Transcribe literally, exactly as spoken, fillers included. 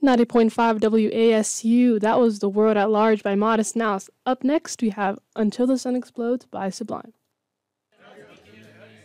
ninety point five W A S U, that was The World at Large by Modest Mouse. Up next, we have Until the Sun Explodes by Sublime.